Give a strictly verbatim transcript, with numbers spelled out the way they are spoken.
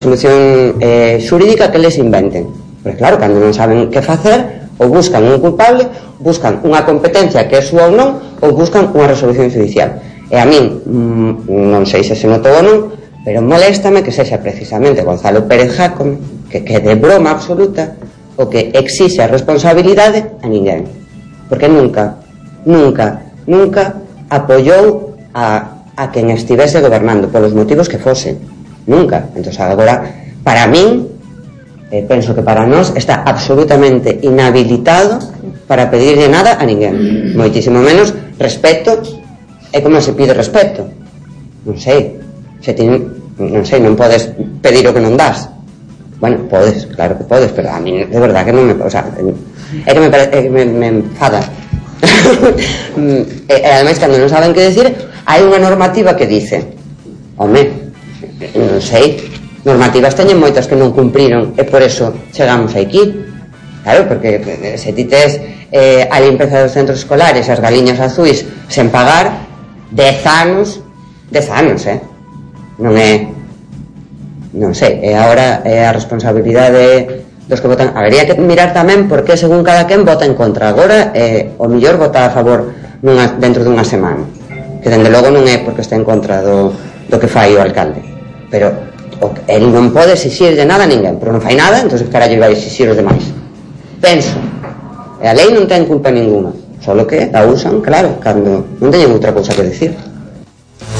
solución eh, xurídica que les inventen. Porque claro, cando non saben que facer, ou buscan un culpable, buscan unha competencia que é súa ou non, ou buscan unha resolución judicial. E a min, mmm, non sei se se notou ou non, pero moléstame que sexa precisamente Gonzalo Pérez Jácome, que que de broma absoluta, o que exixe a responsabilidade a ninguén. Porque nunca, nunca, nunca apoiou a, a quen estivese gobernando, polos motivos que fose. Nunca. Entón, agora, para min, eh, penso que para nós está absolutamente inhabilitado para pedirle nada a ninguén. Moitísimo menos respeto. É como se pide respeto. Non sei. Se ti, non sei, non podes pedir o que non das. Bueno, podes, claro que podes, pero a mí de verdad que non me, o sea, é que me parece, é que me, me enfada. E ademais, cando non saben que decir, hai unha normativa que dice, home, non sei, normativas teñen moitas que non cumpriron e por eso chegamos aquí. Claro, porque se ti tes eh, a limpeza dos centros escolares, as galiñas azuis sen pagar, dez anos, dez anos, eh? Non é, non sei, e agora é a responsabilidade dos que votan. Habería que mirar tamén porque según cada quen vota en contra. Agora eh, o mellor vota a favor nunha, dentro dunha semana, que dende logo non é porque está en contra do, do que fai o alcalde, pero o, el non pode exixirlle nada a ninguén, pero non fai nada, entón carallo vai exixir os demais. Penso, e a lei non ten culpa ninguna, solo que a usan, claro, cando non teñen outra cousa que decir.